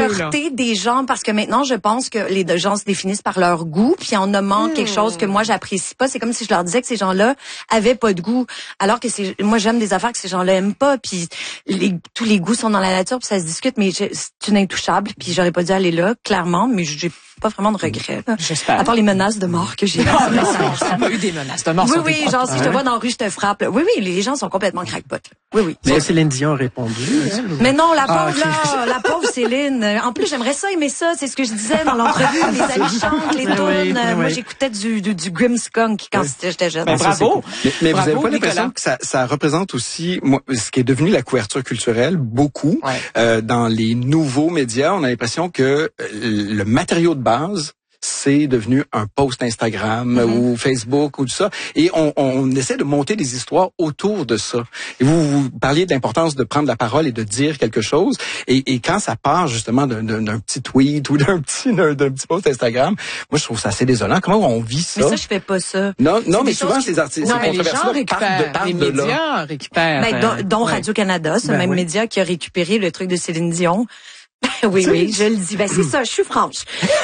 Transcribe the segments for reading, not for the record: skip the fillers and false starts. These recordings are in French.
heurter des gens parce que maintenant, je pense que les gens se définissent par leur goût, puis en nommant quelque chose que moi, j'apprécie pas. C'est comme si je leur disais que ces gens-là avaient pas de goût. Alors que moi, j'aime des affaires que ces gens-là aiment pas, puis tous les goûts sont dans la nature, puis ça se discute, mais c'est une intouchable, puis j'aurais pas dû aller là, clairement, mais j'ai pas vraiment de regrets. J'espère. À part les menaces de mort que j'ai. Ça m'a eu des menaces de mort. Oui, genre, si je te vois dans la rue, je te frappe. Oui, les gens sont complètement crackpot. Oui. Mais Céline Dion a répondu. Mais non, la pauvre, là, la pauvre Céline. En plus, j'aimerais ça aimer ça. C'est ce que je disais dans l'entrevue. Les amis chantent, les tunes. Moi, j'écoutais du Grimmskunk quand j'étais jeune. Bravo. Mais bravo, vous avez pas Nicolas. l'impression que ça représente aussi ce qui est devenu la couverture culturelle beaucoup dans les nouveaux médias. On a l'impression que le matériau de base c'est devenu un post Instagram ou Facebook ou tout ça. Et on essaie de monter des histoires autour de ça. Et vous parliez de l'importance de prendre la parole et de dire quelque chose. Et quand ça part justement d'un petit tweet ou d'un petit post Instagram, moi je trouve ça assez désolant. Comment on vit ça? Mais ça, je fais pas ça. Non, mais souvent ces artistes, non, mais les gens récupèrent, les médias récupèrent. Dont Radio-Canada, ce même média qui a récupéré le truc de Céline Dion. Oui, je le dis. C'est ça, je suis franche.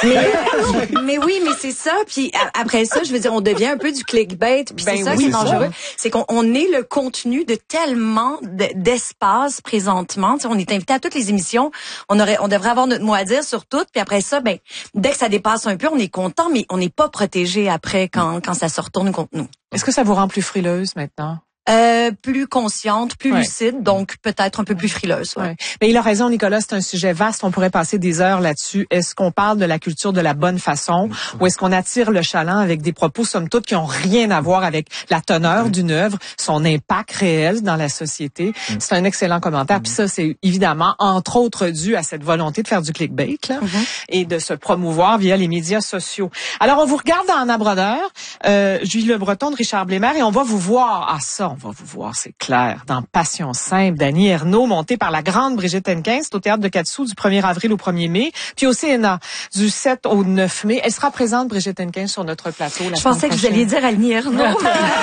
Mais oui, mais c'est ça. Puis après ça, je veux dire, on devient un peu du clickbait. Puis c'est ça qui est dangereux. C'est qu'on est le contenu de tellement d'espace présentement. T'sais, on est invité à toutes les émissions. On devrait avoir notre mot à dire sur toutes. Puis après ça, dès que ça dépasse un peu, on est content, mais on n'est pas protégé après quand ça se retourne contre nous. Est-ce que ça vous rend plus frileuse maintenant? Plus consciente, plus lucide, donc peut-être un peu plus frileuse. Ouais. Mais il a raison, Nicolas, c'est un sujet vaste. On pourrait passer des heures là-dessus. Est-ce qu'on parle de la culture de la bonne façon ou est-ce qu'on attire le chaland avec des propos, somme toute, qui ont rien à voir avec la teneur d'une œuvre, son impact réel dans la société? C'est un excellent commentaire. Puis ça, c'est évidemment, entre autres, dû à cette volonté de faire du clickbait là, et de se promouvoir via les médias sociaux. Alors, on vous regarde en abordeur, Julie Le Breton de Richard Blémer, et on va vous voir. Ah ça, on va vous voir, c'est clair, dans Passion simple d'Annie Ernaux, montée par la grande Brigitte Hennequin. C'est au Théâtre de Quat'Sous du 1er avril au 1er mai, puis au CNA du 7 au 9 mai. Elle sera présente, Brigitte Hennequin, sur notre plateau la semaine prochaine. Je pensais que vous alliez dire Annie Ernaux.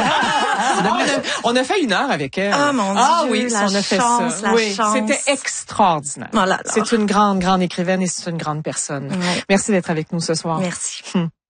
On a fait 1 heure avec elle. Ah mon Dieu, oui, on a fait chance, ça. Oui, c'était extraordinaire. Oh là là. C'est une grande écrivaine et c'est une grande personne. Ouais. Merci d'être avec nous ce soir. Merci.